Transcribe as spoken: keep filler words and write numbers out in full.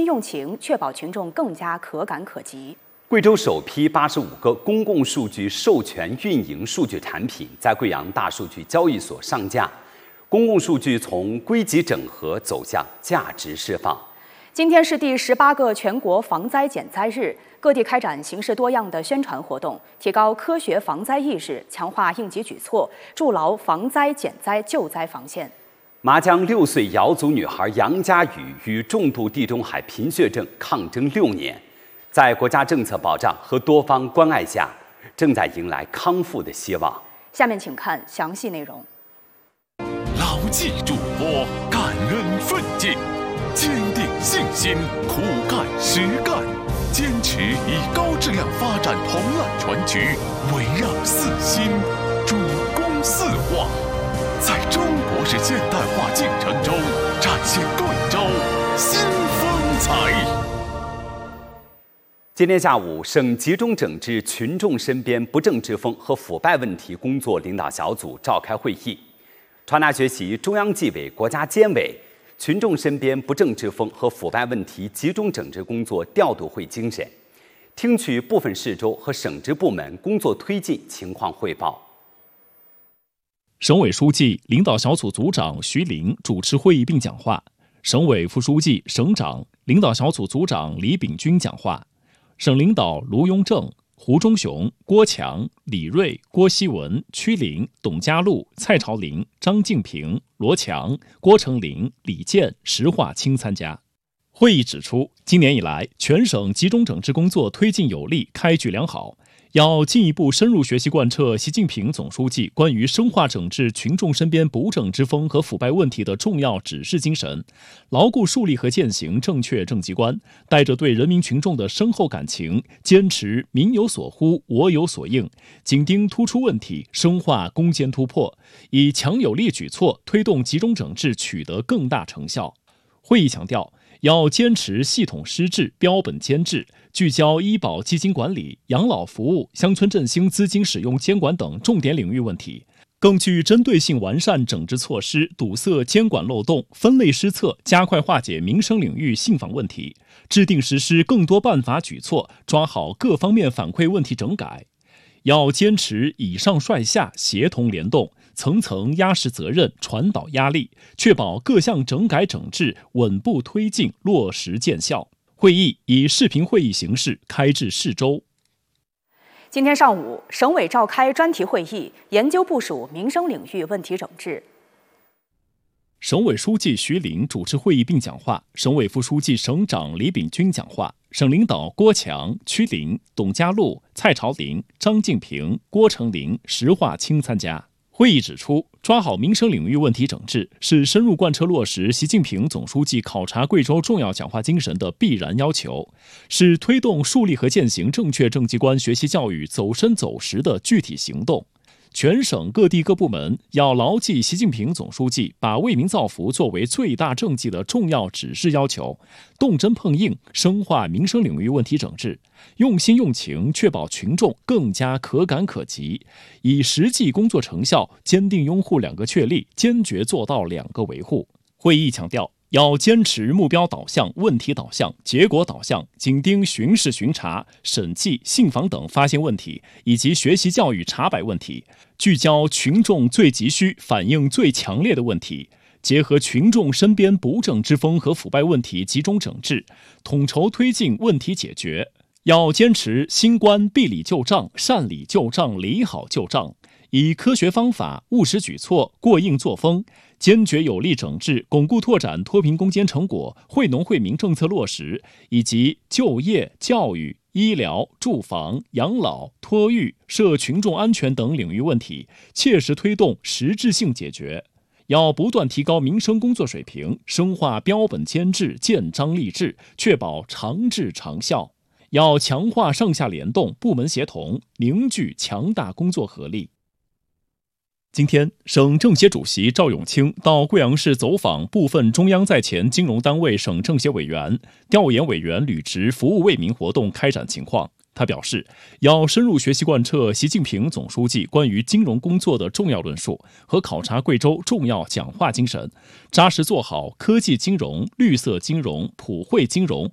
心用情，确保群众更加可感可及。 贵州首批八十五个公共数据授权运营数据产品在贵阳大数据交易所上架，公共数据从归集整合走向价值释放。 今天是第十八个全国防灾减灾日，各地开展形式多样的宣传活动，提高科学防灾意识，强化应急举措，筑牢防灾减灾救灾防线。 麻江六岁瑶族女孩杨佳宇与重度地中海贫血症抗争六年，在国家政策保障和多方关爱下，正在迎来康复的希望。 下面请看详细内容。 牢记嘱托，感恩奋进，坚定信心，苦干实干，坚持以高质量发展同案全局，围绕四新，主攻四化，在中国式现代化进程中展现贵州新风采。 今天下午，省集中整治群众身边不正之风和腐败问题工作领导小组召开会议，传达学习中央纪委、国家监委群众身边不正之风和腐败问题集中整治工作调度会精神，听取部分市州和省直部门工作推进情况汇报。 省委书记、领导小组组长徐林主持会议并讲话，省委副书记、省长、领导小组组长李炳军讲话，省领导卢雍正、胡忠雄、郭强、李锐、郭希文、曲林、董家禄、蔡朝林、张敬平、罗强、郭成林、李健、石化清参加。会议指出，今年以来，全省集中整治工作推进有力，开局良好。要进一步深入学习贯彻习近平总书记关于深化整治群众身边不正之风和腐败问题的重要指示精神，牢固树立和践行正确政绩观，带着对人民群众的深厚感情，坚持民有所呼，我有所应，紧盯突出问题，深化攻坚突破，以强有力举措推动集中整治取得更大成效。会议强调，要坚持系统施治、标本兼治，聚焦医保基金管理、养老服务、乡村振兴资金使用监管等重点领域问题，更具针对性完善整治措施，堵塞监管漏洞，分类施策，加快化解民生领域信访问题，制定实施更多办法举措，抓好各方面反馈问题整改。要坚持以上率下、协同联动，层层压实责任，传导压力，确保各项整改整治稳步推进，落实见效。会议以视频会议形式开至市州。 今天上午，省委召开专题会议，研究部署民生领域问题整治。 省委书记徐林主持会议并讲话，省委副书记、省长李炳军讲话，省领导郭强、曲林、董家禄、蔡朝林、张敬平、郭成林、石化清参加。会议指出，抓好民生领域问题整治是深入贯彻落实习近平总书记考察贵州重要讲话精神的必然要求，是推动树立和践行正确政绩观学习教育走深走实的具体行动。全省各地各部门要牢记习近平总书记把为民造福作为最大政绩的重要指示要求，动真碰硬，深化民生领域问题整治，用心用情，确保群众更加可感可及，以实际工作成效坚定拥护两个确立，坚决做到两个维护。会议强调，要坚持目标导向、问题导向、结果导向，紧盯巡视巡查、审计、信访等发现问题以及学习教育查摆问题，聚焦群众最急需、反应最强烈的问题，结合群众身边不正之风和腐败问题集中整治，统筹推进问题解决。要坚持新官闭里旧账、善理旧账、理好旧账，以科学方法、务实举措、过硬作风，坚决有力整治、巩固拓展脱贫攻坚成果、惠农惠民政策落实，以及就业、教育、医疗、住房、养老、托育、社群众安全等领域问题，切实推动实质性解决。要不断提高民生工作水平，深化标本兼治、建章立制，确保长治长效。要强化上下联动、部门协同，凝聚强大工作合力。今天，省政协主席赵永清到贵阳市走访部分中央在前金融单位省政协委员、调研委员履职服务为民活动开展情况。他表示，要深入学习贯彻习近平总书记关于金融工作的重要论述和考察贵州重要讲话精神，扎实做好科技金融、绿色金融、普惠金融、